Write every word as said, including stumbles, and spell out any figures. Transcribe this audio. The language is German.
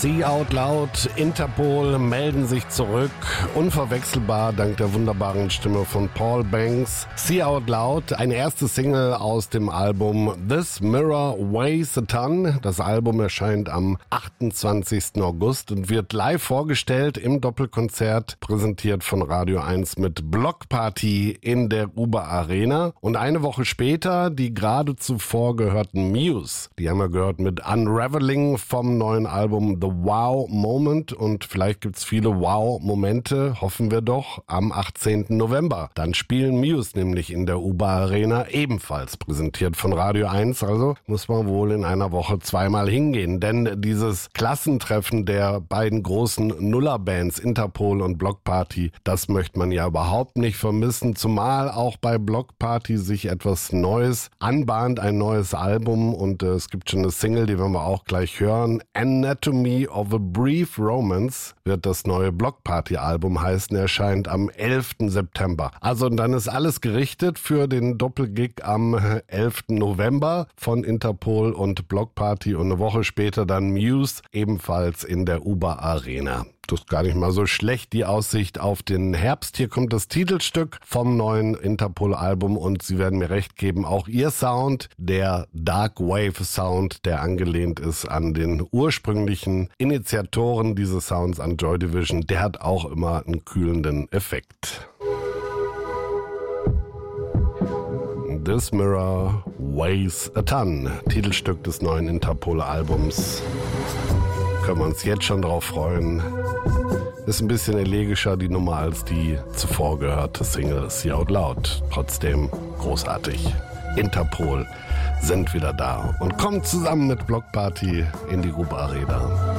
See Out Loud, Interpol melden sich zurück, unverwechselbar dank der wunderbaren Stimme von Paul Banks. See Out Loud, eine erste Single aus dem Album This Mirror Weighs a Ton. Das Album erscheint am achtundzwanzigsten August und wird live vorgestellt im Doppelkonzert, präsentiert von Radio eins mit Block Party in der Uber Arena. Und eine Woche später die gerade zuvor gehörten Muse. Die haben wir gehört mit Unraveling vom neuen Album The Wow Moment. Und vielleicht gibt's viele Wow-Momente, hoffen wir doch, am achtzehnten November. Dann spielen Muse nämlich in der Uber Arena, ebenfalls präsentiert von Radio eins. Also muss man wohl in einer Woche zweimal hingehen. Denn dieses Klassentreffen der beiden großen Nullerbands Interpol und Block Party, das möchte man ja überhaupt nicht vermissen. Zumal auch bei Block Party sich etwas Neues anbahnt, ein neues Album. Und äh, es gibt schon eine Single, die werden wir auch gleich hören. Anatomy of a Brief Romance wird das neue Block Party Album heißen, erscheint am elften September. Also und dann ist alles gerichtet für den Doppelgig am elften November von Interpol und Block Party und eine Woche später dann Muse, ebenfalls in der Uber Arena. Das ist gar nicht mal so schlecht, die Aussicht auf den Herbst. Hier kommt das Titelstück vom neuen Interpol-Album und Sie werden mir recht geben, auch Ihr Sound, der Dark Wave Sound, der angelehnt ist an den ursprünglichen Initiatoren dieses Sounds, an Joy Division, der hat auch immer einen kühlenden Effekt. This Mirror Weighs a Ton, Titelstück des neuen Interpol-Albums. Können wir uns jetzt schon drauf freuen. Ist ein bisschen elegischer die Nummer als die zuvor gehörte Single See Out Loud. Trotzdem großartig. Interpol sind wieder da und kommt zusammen mit Block Party in die Uber Arena.